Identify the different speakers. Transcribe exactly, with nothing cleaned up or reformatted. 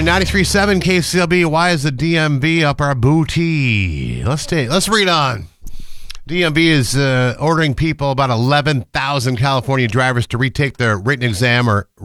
Speaker 1: ninety-three point seven K C L B. Why is the D M V up our booty? Let's take, let's read on. D M V is uh, ordering people, about eleven thousand California drivers, to retake their written exam or